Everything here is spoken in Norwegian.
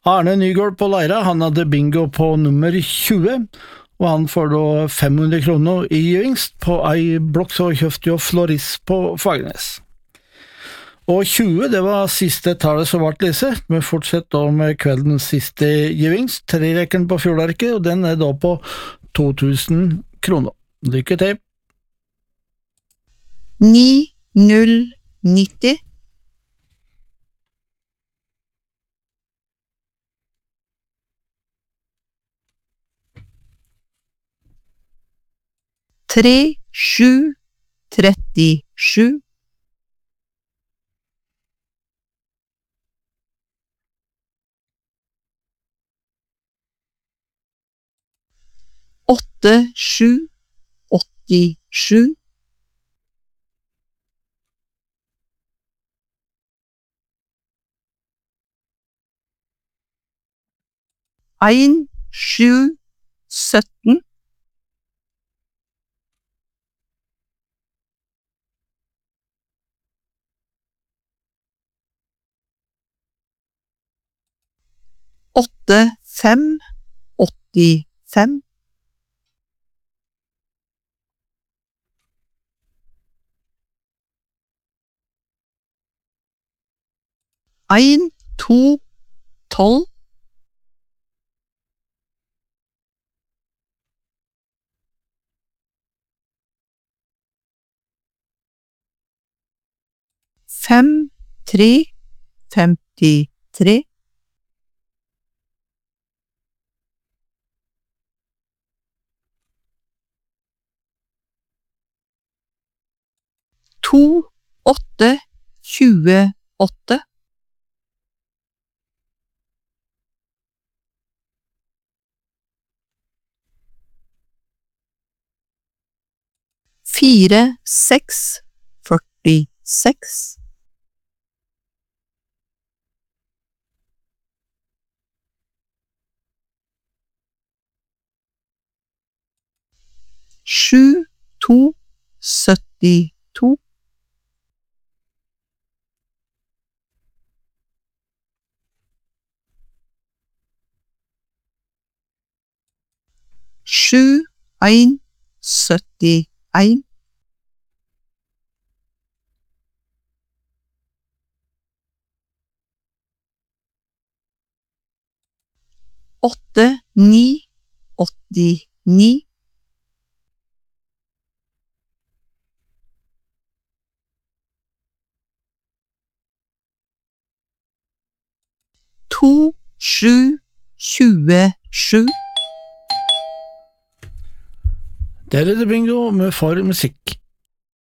Arne Nygaard på Leira, han hadde bingo på nummer 20, og han får da 500 kroner i gevinst på ei blokk så kjøpte jo Floris på Fagernes. Og 20, det var siste tallet som ble lyset. Vi fortsetter da med kveldens siste gevinst, 3-rekken på fjordarket, og den da på 2000 kroner. Lykke til! 9090 3737 8787 1717 8585 1212 5353 2828 4646 7272 7171 8989 2727 Der det bingo med for musikk.